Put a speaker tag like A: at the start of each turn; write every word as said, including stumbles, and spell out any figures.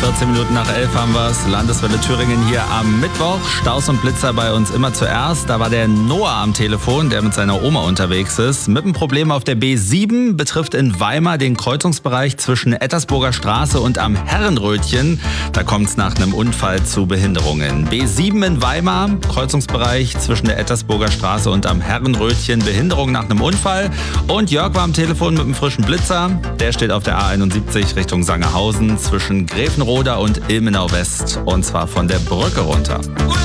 A: vierzehn Minuten nach elf haben wir es. Landeswelle Thüringen hier am Mittwoch. Staus und Blitzer bei uns immer zuerst. Da war der Noah am Telefon, der mit seiner Oma unterwegs ist. Mit einem Problem auf der B sieben, betrifft in Weimar den Kreuzungsbereich zwischen Ettersburger Straße und am Herrenrötchen. Da kommt es nach einem Unfall zu Behinderungen. B sieben in Weimar, Kreuzungsbereich zwischen der Ettersburger Straße und am Herrenrötchen. Behinderung nach einem Unfall. Und Jörg war am Telefon mit einem frischen Blitzer. Der steht auf der A einundsiebzig Richtung Sangerhausen zwischen Gräfenroda und Ilmenau West, und zwar von der Brücke runter.